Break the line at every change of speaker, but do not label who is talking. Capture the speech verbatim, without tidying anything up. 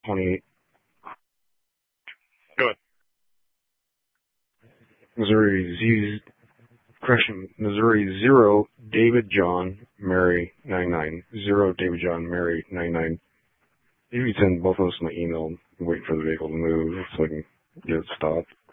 twenty-eight.
Go ahead.
Missouri Z, correction, Missouri zero, David John, Mary ninety-nine. Zero, David John, Mary ninety-nine. If you send both of us an email and wait for the vehicle to move so I can get it stopped.